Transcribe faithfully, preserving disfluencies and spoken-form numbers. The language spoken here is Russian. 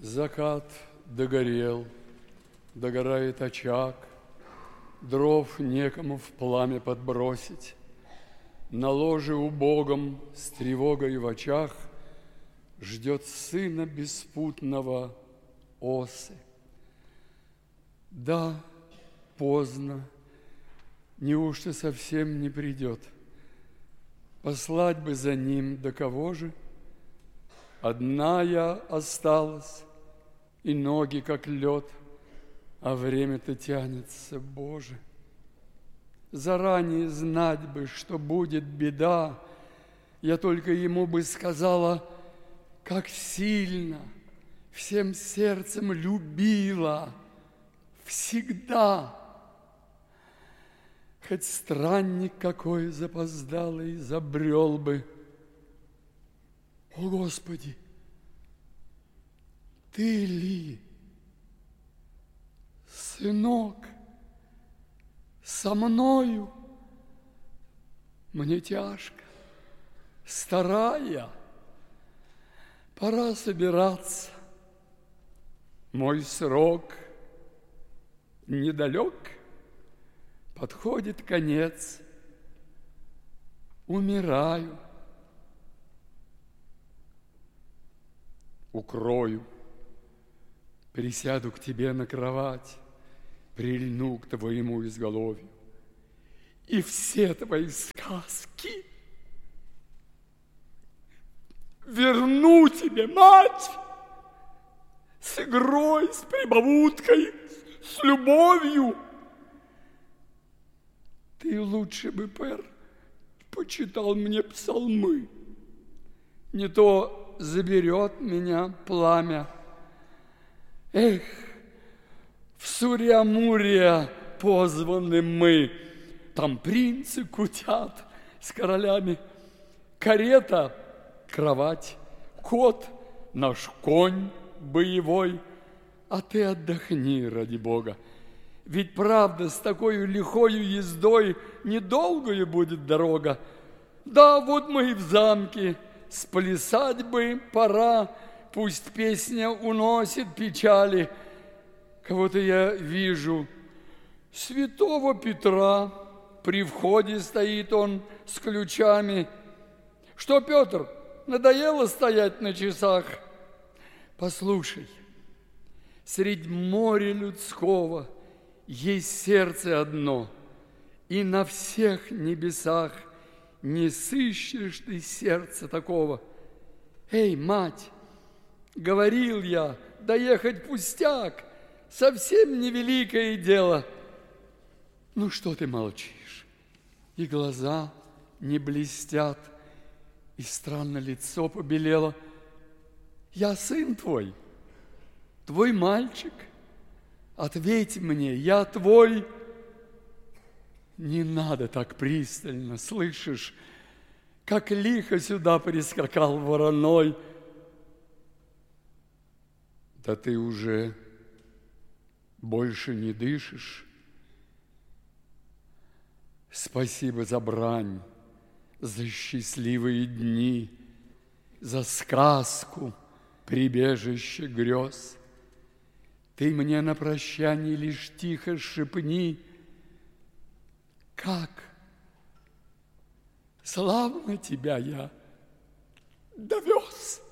Закат догорел, догорает очаг, дров некому в пламя подбросить. На ложе убогом с тревогой в очах ждет сына беспутного осы. Да, поздно, неужто совсем не придет? Послать бы за ним, да кого же? Одна я осталась, и ноги как лед, а время-то тянется, Боже. Заранее знать бы, что будет беда, я только ему бы сказала, как сильно, всем сердцем любила, всегда. Хоть странник какой запоздалый забрел бы. О, Господи, Ты ли, сынок, со мною? Мне тяжко, старая, пора собираться. Мой срок недалек, подходит конец. Умираю. Укрою, присяду к тебе на кровать, прильну к твоему изголовью. И все твои сказки верну тебе, мать, с игрой, с прибауткой, с любовью. Ты лучше бы, пэр, почитал мне псалмы. Не то заберет меня пламя. Эх, в Сурья-Мурья позваны мы. Там принцы кутят с королями. Карета, кровать, кот, наш конь боевой. А ты отдохни, ради Бога. Ведь правда, с такой лихою ездой недолгою будет дорога. Да, вот мы и в замке. Сплясать бы пора, пусть песня уносит печали. Кого-то я вижу, святого Петра, при входе стоит он с ключами. Что, Петр, надоело стоять на часах? Послушай, средь моря людского есть сердце одно, и на всех небесах не сыщешь ты сердца такого. Эй, мать, говорил я, доехать пустяк, совсем невеликое дело. Ну, что ты молчишь? И глаза не блестят, и странно лицо побелело. Я сын твой, твой мальчик. Ответь мне, я твой. Не надо так пристально, слышишь, как лихо сюда прискакал вороной. Да ты уже больше не дышишь. Спасибо за брань, за счастливые дни, за сказку, прибежище грез. Ты мне на прощание лишь тихо шепни, как славно тебя я довез.